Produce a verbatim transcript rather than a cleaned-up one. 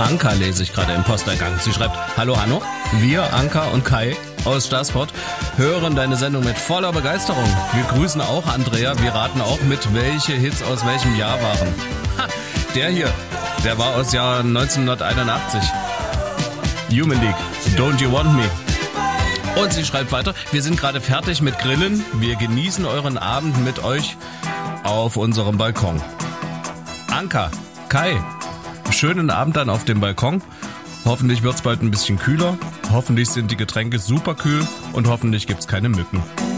Anka lese ich gerade im Posteingang. Sie schreibt, hallo Hanno, wir, Anka und Kai aus Staßfurt, hören deine Sendung mit voller Begeisterung. Wir grüßen auch Andrea, wir raten auch mit, welche Hits aus welchem Jahr waren. Ha, der hier, der war aus Jahr neunzehnhunderteinundachtzig. Human League, Don't You Want Me? Und sie schreibt weiter, wir sind gerade fertig mit Grillen, wir genießen euren Abend mit euch auf unserem Balkon. Anka, Kai, schönen Abend dann auf dem Balkon. Hoffentlich wird's bald ein bisschen kühler. Hoffentlich sind die Getränke super kühl und hoffentlich gibt's keine Mücken.